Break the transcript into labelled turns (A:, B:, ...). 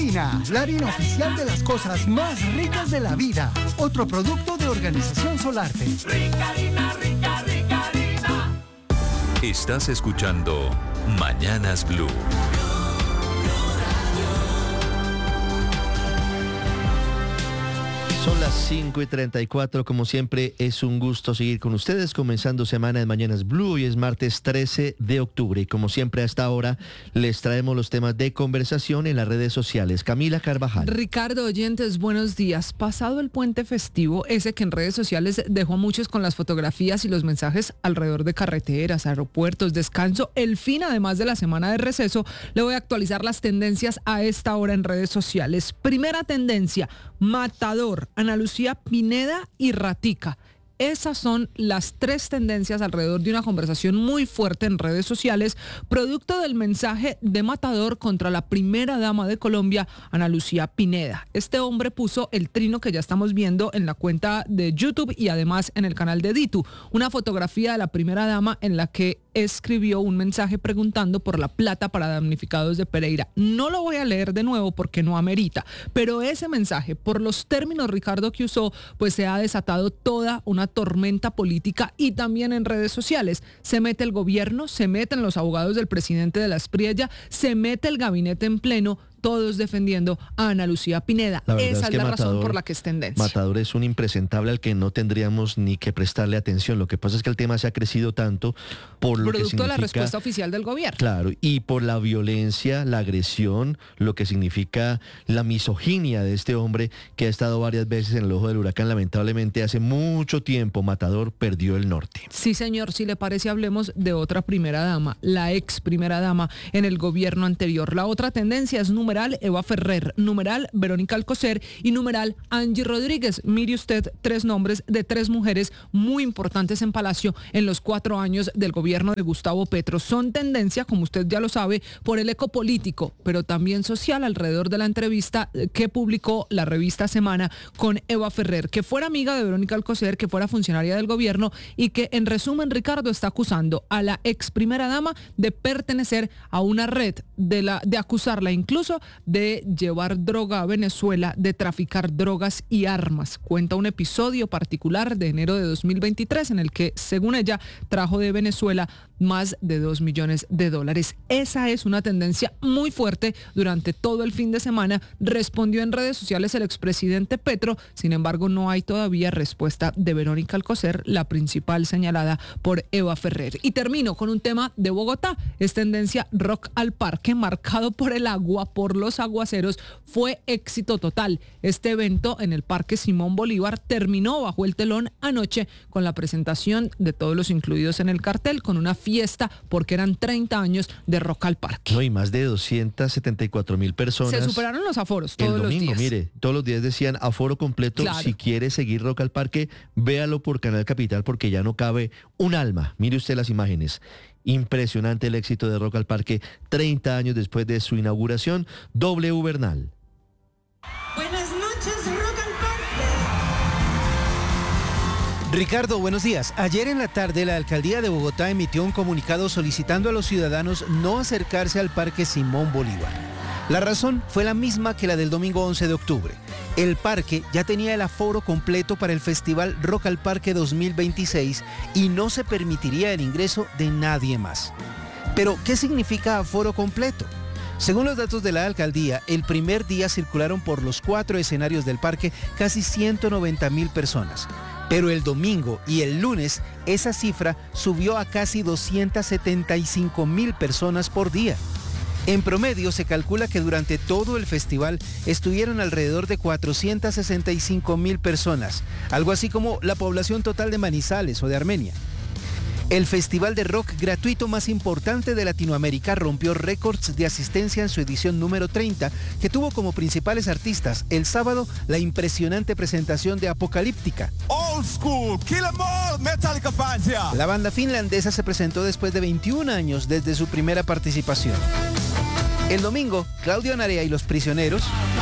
A: Harina, la harina oficial de las cosas más ricas de la vida. Otro producto de Organización Solarte.
B: Rica harina, rica, rica harina.
C: Estás escuchando Mañanas Blue.
D: Son las 5:34, como siempre es un gusto seguir con ustedes, comenzando semana de Mañanas Blue. Hoy es martes 13 de octubre y como siempre a esta hora les traemos los temas de conversación en las redes sociales. Camila Carvajal.
E: Ricardo, oyentes, buenos días. Pasado el puente festivo, ese que en redes sociales dejó a muchos con las fotografías y los mensajes alrededor de carreteras, aeropuertos, descanso, el fin además de la semana de receso, le voy a actualizar las tendencias a esta hora en redes sociales. Primera tendencia, Matador, Ana Lucía Pineda y Ratica. Esas son las tres tendencias alrededor de una conversación muy fuerte en redes sociales, producto del mensaje de Matador contra la primera dama de Colombia, Ana Lucía Pineda. Este hombre puso el trino que ya estamos viendo en la cuenta de YouTube y además en el canal de Ditu, una fotografía de la primera dama en la que escribió un mensaje preguntando por la plata para damnificados de Pereira. No lo voy a leer de nuevo porque no amerita, pero ese mensaje, por los términos, Ricardo, que usó, pues se ha desatado toda una tormenta política y también en redes sociales. Se mete el gobierno, se meten los abogados del presidente de la Espriella, se mete el gabinete en pleno, todos defendiendo a Ana Lucía Pineda. Esa es la razón por la que es tendencia.
D: Matador es un impresentable al que no tendríamos ni que prestarle atención. Lo que pasa es que el tema se ha crecido tanto por lo que significa...
E: Producto de la respuesta oficial del gobierno.
D: Claro, y por la violencia, la agresión, lo que significa la misoginia de este hombre que ha estado varias veces en el ojo del huracán. Lamentablemente, hace mucho tiempo, Matador perdió el norte.
E: Sí, señor, si le parece, hablemos de otra primera dama, la ex primera dama en el gobierno anterior. La otra tendencia es numeral Eva Ferrer, numeral Verónica Alcocer y numeral Angie Rodríguez. Mire usted, tres nombres de tres mujeres muy importantes en Palacio en los 4 años del gobierno de Gustavo Petro. Son tendencia, como usted ya lo sabe, por el eco político, pero también social alrededor de la entrevista que publicó la revista Semana con Eva Ferrer, que fuera amiga de Verónica Alcocer, que fuera funcionaria del gobierno y que en resumen, Ricardo, está acusando a la ex primera dama de pertenecer a una red, de acusarla incluso de llevar droga a Venezuela, de traficar drogas y armas. Cuenta un episodio particular de enero de 2023 en el que, según ella, trajo de Venezuela más de $2 millones. Esa es una tendencia muy fuerte durante todo el fin de semana. Respondió en redes sociales el expresidente Petro, sin embargo no hay todavía respuesta de Verónica Alcocer, la principal señalada por Eva Ferrer. Y termino con un tema de Bogotá. Es tendencia Rock al Parque, marcado por el agua, por los aguaceros. Fue éxito total. Este evento en el Parque Simón Bolívar terminó bajo el telón anoche con la presentación de todos los incluidos en el cartel, con una fiesta porque eran 30 años de Rock al Parque.
D: No, y más de 274,000 personas.
E: Se superaron los aforos todos
D: el domingo,
E: los días.
D: Mire, todos los días decían aforo completo. Claro. Si quiere seguir Rock al Parque, véalo por Canal Capital porque ya no cabe un alma. Mire usted las imágenes. Impresionante el éxito de Rock al Parque 30 años después de su inauguración. W Bernal.
F: Buenas noches, Rock al Parque.
G: Ricardo, buenos días. Ayer en la tarde la alcaldía de Bogotá emitió un comunicado solicitando a los ciudadanos no acercarse al Parque Simón Bolívar. La razón fue la misma que la del domingo 11 de octubre. El parque ya tenía el aforo completo para el Festival Rock al Parque 2026 y no se permitiría el ingreso de nadie más. Pero, ¿qué significa aforo completo? Según los datos de la alcaldía, el primer día circularon por los 4 escenarios del parque casi 190,000 personas. Pero el domingo y el lunes esa cifra subió a casi 275,000 personas por día. En promedio se calcula que durante todo el festival estuvieron alrededor de 465,000 personas, algo así como la población total de Manizales o de Armenia. El festival de rock gratuito más importante de Latinoamérica rompió récords de asistencia en su edición número 30, que tuvo como principales artistas el sábado la impresionante presentación de Apocalíptica.
H: Old School, Kill 'Em All, Metallica fans, yeah.
G: La banda finlandesa se presentó después de 21 años desde su primera participación. El domingo, Claudio Narea y Los Prisioneros,